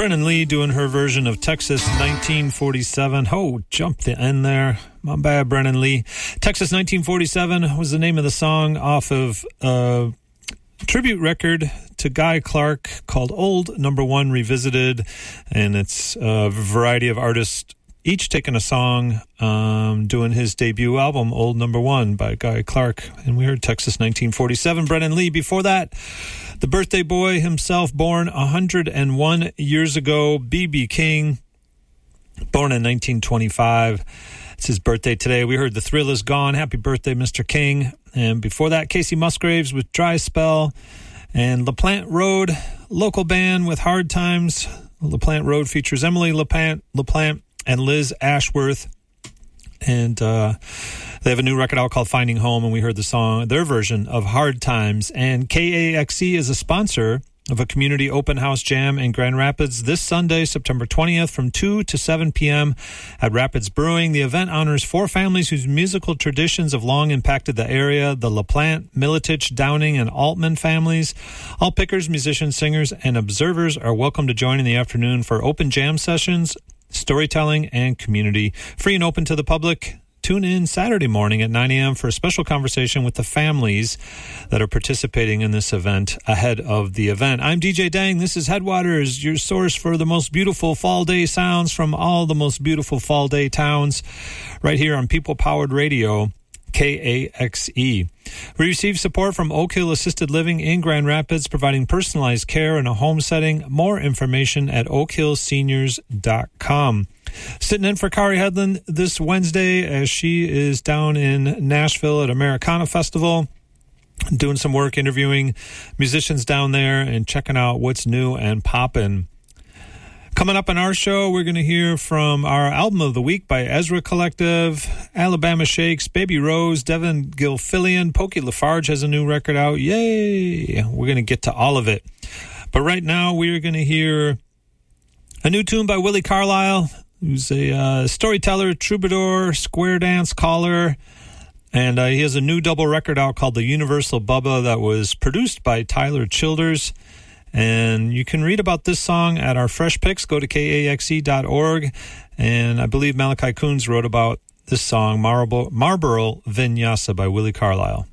Brennan Lee doing her version of Texas 1947. Oh, jumped the end there. My bad, Brennan Lee. Texas 1947 was the name of the song off of a tribute record to Guy Clark called Old Number One Revisited. And it's a variety of artists, each taking a song, doing his debut album, Old Number One by Guy Clark. And we heard Texas 1947, Brennan Lee. Before that, the birthday boy himself, born 101 years ago, B.B. King, born in 1925. It's his birthday today. We heard The Thrill Is Gone. Happy birthday, Mr. King. And before that, Casey Musgraves with Dry Spell. And LaPlante Road, local band with Hard Times. LaPlante Road features Emily LaPlante and Liz Ashworth. And they have a new record out called Finding Home, and we heard the song, their version of Hard Times. And KAXE is a sponsor of a community open house jam in Grand Rapids this Sunday, September 20th from 2 to 7 p.m. at Rapids Brewing. The event honors 4 families whose musical traditions have long impacted the area: the LaPlante, Militich, Downing, and Altman families. All pickers, musicians, singers, and observers are welcome to join in the afternoon for open jam sessions, storytelling, and community. Free and open to the public. Tune in Saturday morning at 9 a.m. for a special conversation with the families that are participating in this event ahead of the event. I'm DJ Dang. This is Headwaters, your source for the most beautiful fall day sounds from all the most beautiful fall day towns, right here on People Powered Radio, KAXE. We receive support from Oak Hill Assisted Living in Grand Rapids, providing personalized care in a home setting. More information at oakhillseniors.com. Sitting in for Kari Headland this Wednesday as she is down in Nashville at Americana Festival, doing some work interviewing musicians down there and checking out what's new and poppin'. Coming up on our show, we're going to hear from our album of the week by Ezra Collective, Alabama Shakes, Baby Rose, Devin Gilfillian, Pokey Lafarge has a new record out. Yay! We're going to get to all of it. But right now, we're going to hear a new tune by Willie Carlisle, who's a storyteller, troubadour, square dance caller, and he has a new double record out called The Universal Bubba that was produced by Tyler Childers. And you can read about this song at our Fresh Picks. Go to KAXE.org. And I believe Malachi Coons wrote about this song, Marlboro Vinyasa by Willie Carlisle.